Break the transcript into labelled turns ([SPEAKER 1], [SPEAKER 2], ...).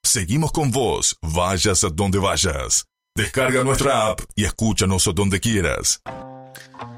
[SPEAKER 1] seguimos con vos, vayas a donde vayas. Descarga nuestra app y escúchanos donde quieras.